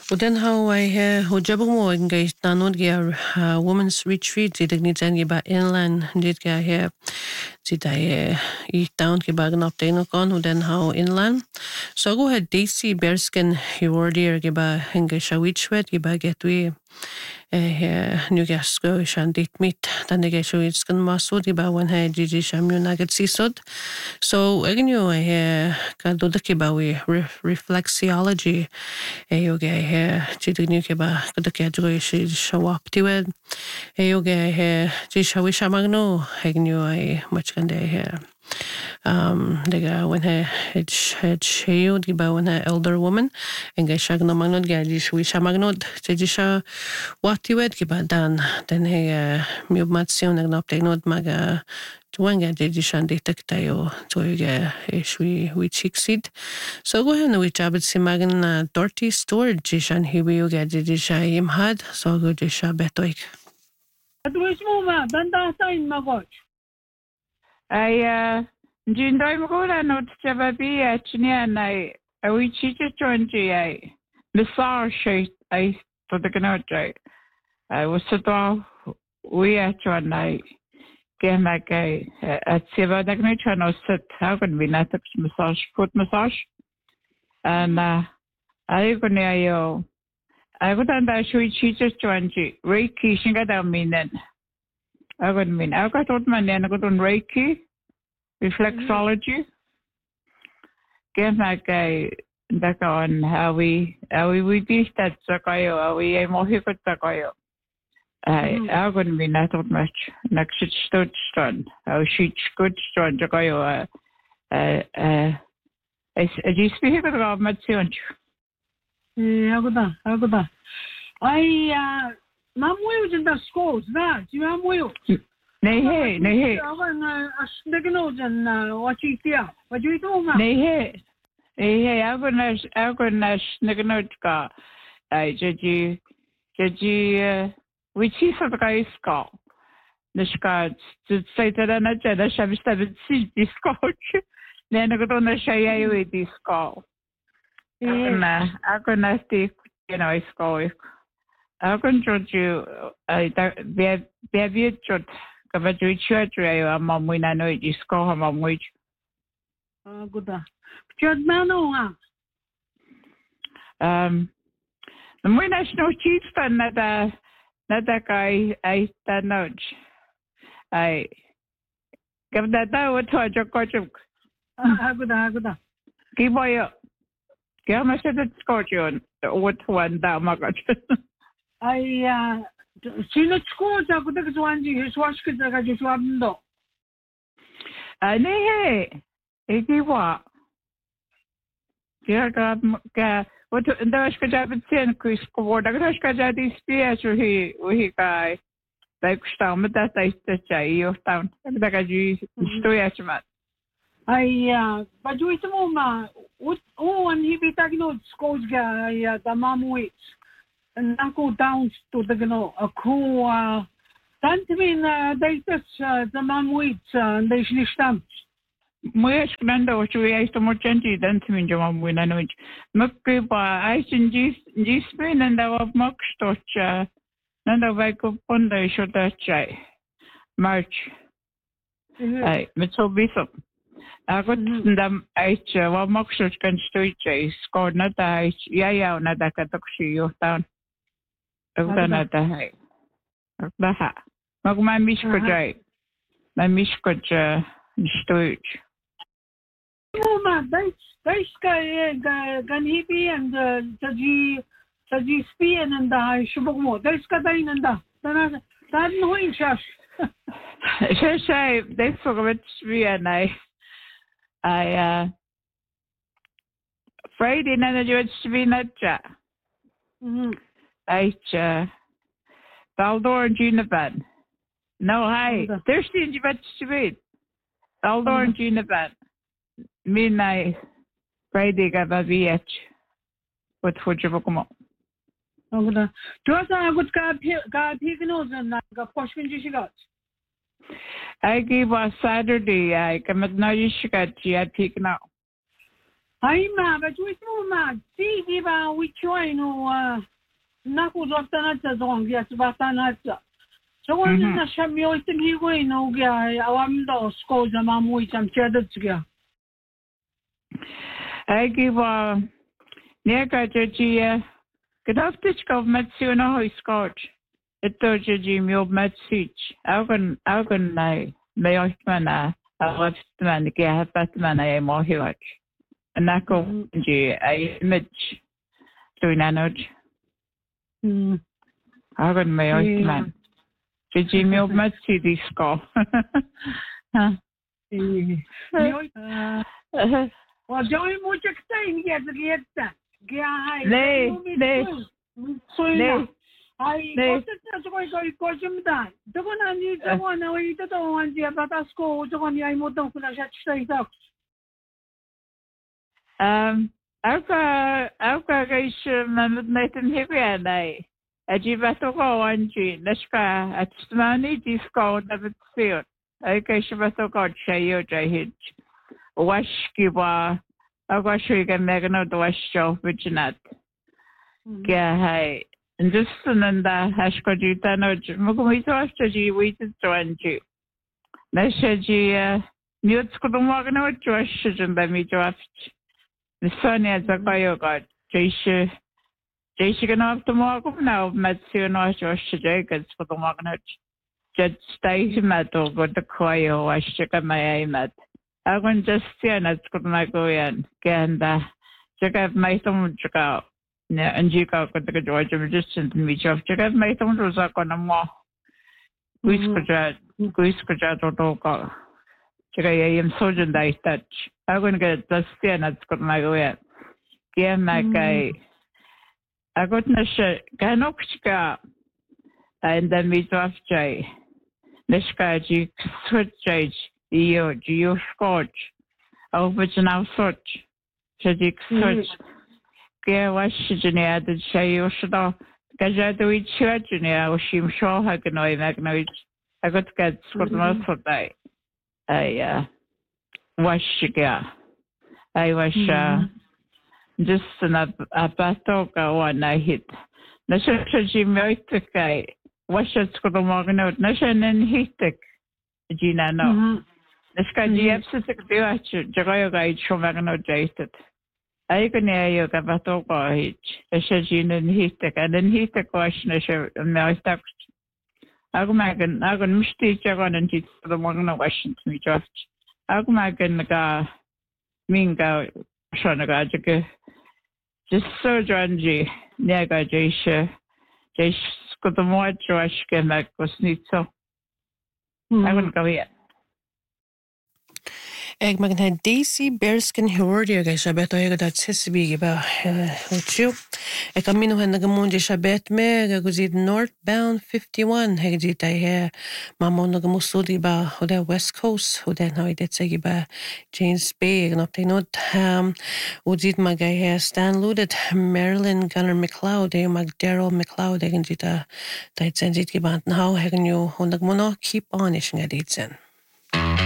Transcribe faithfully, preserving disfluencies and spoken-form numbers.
وden how I he hojabmo engage nanod ge a women's retreat dit ni jan ge ba inland dit ge he dit I I down ge ba gnap de no kon wden how inland so go had Daisy Bearskin he wardier ge ba henge shawitchwet ge ba get we eh nu gasko shan dit mit dan ge shawitskan masud ge ba when he gigi shamyu naget sisod so again you I ka do de ge ba we reflexology e yoga he chidni ke ba kada ke joy shi shawapti wed e yoga he ji shawi shamagno hegnu ai much kan de he um dega when he it it shayud giba when he elder woman and ge shagno magnod ge ji shawi shamagnod ji sha wati wed giba dan den he mi matsion ag noptegnod maga Tuanga de Shandi Taktayo, Toyga, Shui, which exceed. So go ahead and we jab it Simagan Dorty Store, Jishan Hibiuga, Jisha Im had, so go Jisha Betoik. I, uh, Jindai Magola not Javabi, actually, and I, I will teach it to I massage I to the Ganoja. I was so we actually. Gen like a at Siva Dagnature no sit how can be not massage foot massage and uh I go near you I would and I should teachers twenty Reiki shinga down mean then I would mean I got out my name I got on Reiki reflexology gen like a that on how we how we we teach that Sakayo how we a more Sakayo I I wouldn't be not much next stood strong. I should good strong to go uh uh uh I just speak about my children. Yeah, good. Good. I uh Mamuel in the schools that you am will. Nay hey, nay hey. I want a sniggles and what you feel. What you do, man? Nay hey. Hey hey, I gonna I gonna sniggles ka. I judge you judge you which is a guy skull. The scards to say that I said I shall seven see this coach. Then I got on the shy with this skull. And I gonna stick, you know, skull. I can judge you. I be a judge. Covered with church, I mom when I know it is skull, mom which. Oh, good. Judge Mano. Um, the when I know chiefs and that. Not that I I that nudge. I give that out to a joke. Ah, good, good. Keep boy up. Give me a scorpion. What one down my god. I uh seen the school that could take one his wash could I just one though. I hey, hey, what? Yeah, God, what the Skajab ten Chris Coward, the Skajab is spears or he or he guy. Like Stam, that I say, of town. Like I use story as much. I, uh, but you some more. What, oh, and he be talking about schools guy, the mom waits. And now go down to the, you know, a cool, uh, don't mean, uh, they just, uh, the mom waits, uh, they should stamp. Moja skrenda o što ja isto moćenči dan se mi jama mu na noć. Mokri pa aj sin jis jis pe nanda wa mok stocha. Nanda vai ko ponda i shota chai. March. Ai, met so biso. Ako ndam ai wa mok stoch kan stoi chai. Skor na ta ja ja na da ka toksi yo taun. Ako na ta hai. Ako ha. Mag ma misko chai. Ma misko cha stoi. Oh man, that's that's guy gan he be and saji saji spi and the shubogmo. That's guy and the that that no in church. Sure, sure. They forgot me and I, I uh, Friday night I was to be not ja. I uh, Baldor and Junipan. No, hi. Thursday and you went to be Baldor and Junipan. Midnight Friday got a V H. What would you come up? Oh, the just I would got got taken over and got pushing you got. I gave a Saturday. I come at no you got you had taken out. Ai ma, bajuit mo ma, sige ba wichoy no naku dotana ta zongia tbatana ta. So na shamyo tingigo no gya awamdo sko zama mu itam chedetsga. Ai giba neka jia gedaftig government suna hoi scotch. Ito ji miob metsich. Augen augen nai meochtmana awastman ge hafatman ai mohiwach. Nako ji ai mitch tuinanoj. Hmm. Augen meochtman. Ji miob metsi disco. Ha. Well, joy mo chaktain get get. Gya Le le le. Ai kosta so ko ko jumda. Dogo na ni dogo na wi to to wan dia batasko dogo ni ai mo don kuna chat stai tak. Um Auka auka gais mamud naitan hibia nai. Aji bato ko wanji nashka atstmani disco na bitfiot. Ai gais bato ko chayo jahid. Wash kiba auka shuiga megano do wash show viginat. Gya hai. And just nanda hashko jita no mugumito after ji waited to anju. Nashaji mute skudumagano josh and by me draft. The son has a kayo got Jashi Jashi can have the mark now, Matsu no Josh Jacobs for the magnet. Jet stay metal got the kayo, I shook at my aim at. I can just see and it's good my go in. Ganda. Check out my thumb check out. And you got the George of resistance and meet off. Check out my thumb was up on a more. Guiskajat, Guiskajat or Doka. Check out I am surgeon I touch. I'm going to get the skin that's got my way. Yeah, my guy. I got no shit. Ganokska. And then meet off Jay. Nishka, you switch Jay. You, you scotch. Oh, but you now search. Should you search? Yeah, what should you need to say? You should know. Because I do each church, you know, she am sure I can know him. I got to get Scott most of that. I, uh, wash ya. I was uh, just an abatoka one I hit. Nasha ji moitek wash it to the morgan out. Nasha and hitek. Gina no. Nashka ji absitic dewachu. Jagayo guide from Magno jated. I can hear you abatoka hitch. Nasha jin and hitek and then hitek wash Nasha and my text. Agmagan, Agan Mishti Jagan and teach the morgan of Washington me draft. Agmagan ga minga shonaga jake just so janji nega jesha jesh skodomo joshke mak kosnitso. I wouldn't go yet. Eg mag na Daisy Bearskin Hiordia ga shabet o ega da tsesbi ba uchu. E camino hen na gamundi shabet me ga guzid northbound fifty-one heg di ta he mamon na gamusudi ba o da west coast o da na ide tsegi ba James Bay na te not um udid mag he Stan Ludet Marilyn Gunner McLeod e mag Daryl McLeod egen di ta ta tsendit gi band now hegen you on na gamuno keep on ishing aditsen.